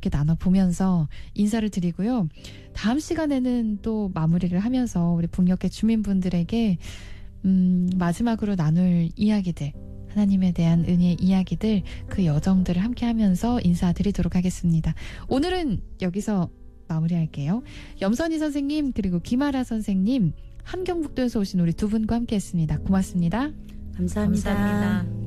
이렇게 나눠보면서 인사를 드리고요. 다음 시간에는 또 마무리를 하면서 우리 북녘의 주민분들에게 마지막으로 나눌 이야기들, 하나님에 대한 은혜의 이야기들, 그 여정들을 함께 하면서 인사드리도록 하겠습니다. 오늘은 여기서 마무리할게요. 염선희 선생님 그리고 김아라 선생님, 함경북도에서 오신 우리 두 분과 함께 했습니다. 고맙습니다. 감사합니다.